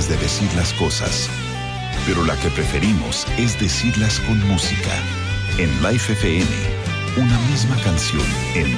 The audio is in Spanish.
formas de decir las cosas, pero la que preferimos es decirlas con música. En Life FM, una misma canción en